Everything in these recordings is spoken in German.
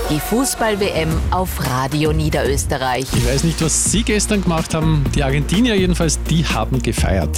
Die Fußball-WM auf Radio Niederösterreich. Ich weiß nicht, was Sie gestern gemacht haben. Die Argentinier jedenfalls, die haben gefeiert.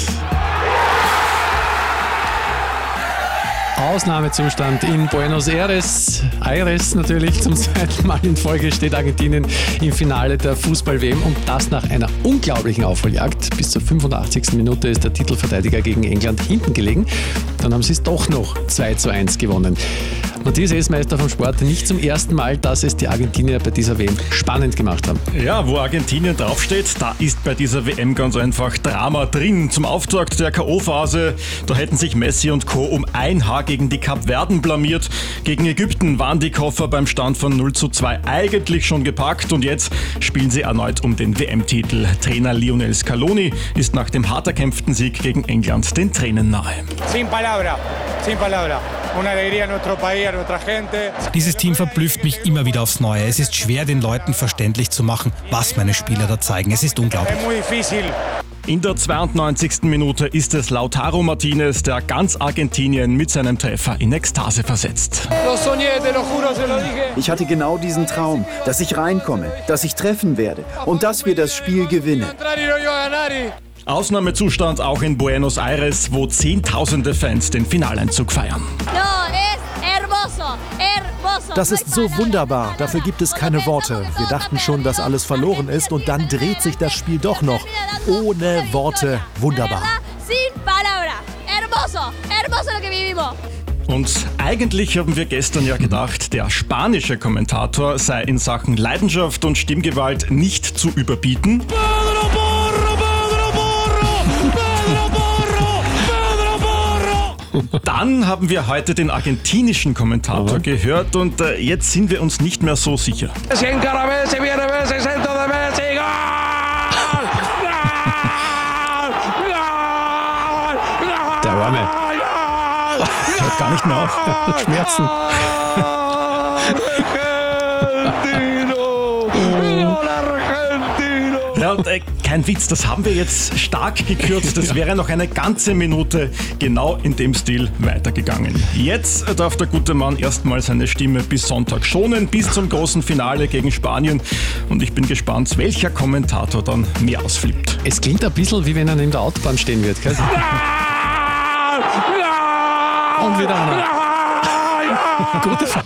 Ausnahmezustand in Buenos Aires natürlich. Zum zweiten Mal in Folge steht Argentinien im Finale der Fußball-WM und das nach einer unglaublichen Aufholjagd. Bis zur 85. Minute ist der Titelverteidiger gegen England hinten gelegen. Dann haben sie es doch noch 2:1 gewonnen. Matthias Esmeister vom Sport, nicht zum ersten Mal, dass es die Argentinier bei dieser WM spannend gemacht haben. Ja, wo Argentinien draufsteht, da ist bei dieser WM ganz einfach Drama drin. Zum Auftakt der K.O.-Phase, da hätten sich Messi und Co. um ein Haar gegen die Kapverden blamiert. Gegen Ägypten waren die Koffer beim Stand von 0:2 eigentlich schon gepackt und jetzt spielen sie erneut um den WM-Titel. Trainer Lionel Scaloni ist nach dem hart erkämpften Sieg gegen England den Tränen nahe. Sin palabra. Una alegría a nuestro país, a nuestra gente. Dieses Team verblüfft mich immer wieder aufs Neue. Es ist schwer, den Leuten verständlich zu machen, was meine Spieler da zeigen. Es ist unglaublich. In der 92. Minute ist es Lautaro Martinez, der ganz Argentinien mit seinem Treffer in Ekstase versetzt. Ich hatte genau diesen Traum, dass ich reinkomme, dass ich treffen werde und dass wir das Spiel gewinnen. Ausnahmezustand auch in Buenos Aires, wo Zehntausende Fans den Finaleinzug feiern. Das ist so wunderbar, dafür gibt es keine Worte. Wir dachten schon, dass alles verloren ist und dann dreht sich das Spiel doch noch. Ohne Worte, wunderbar. Und eigentlich haben wir gestern ja gedacht, der spanische Kommentator sei in Sachen Leidenschaft und Stimmgewalt nicht zu überbieten. Dann haben wir heute den argentinischen Kommentator gehört und jetzt sind wir uns nicht mehr so sicher. Der Arme. Hört gar nicht mehr auf. Schmerzen. Ja, und kein Witz, das haben wir jetzt stark gekürzt. Das wäre noch eine ganze Minute genau in dem Stil weitergegangen. Jetzt darf der gute Mann erstmal seine Stimme bis Sonntag schonen, bis zum großen Finale gegen Spanien. Und ich bin gespannt, welcher Kommentator dann mehr ausflippt. Es klingt ein bisschen, wie wenn er neben der Autobahn stehen wird. Gell? Und wieder einer. Gute Fahrt.